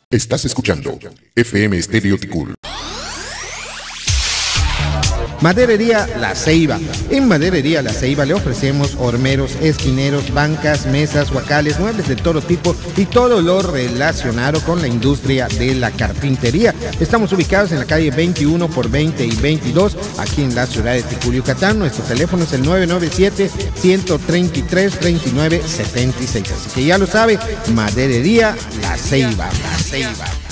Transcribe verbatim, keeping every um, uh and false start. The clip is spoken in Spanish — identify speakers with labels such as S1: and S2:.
S1: Estás escuchando F M Estéreo Ticul.
S2: Maderería La Ceiba. En Maderería La Ceiba le ofrecemos hormeros, esquineros, bancas, mesas, huacales, muebles de todo tipo y todo lo relacionado con la industria de la carpintería. Estamos ubicados en la calle veintiuno por veinte y veintidós, aquí en la ciudad de Ticul, Yucatán. Nuestro teléfono es el nueve nueve siete, uno tres tres, tres nueve siete seis. Así que ya lo sabe, Maderería La Ceiba. La Ceiba.